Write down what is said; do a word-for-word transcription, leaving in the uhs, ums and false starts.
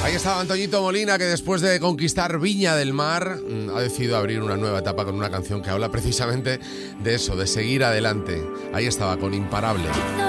Ahí estaba Antoñito Molina, que después de conquistar Viña del Mar ha decidido abrir una nueva etapa con una canción que habla precisamente de eso, de seguir adelante. Ahí estaba, con Imparable.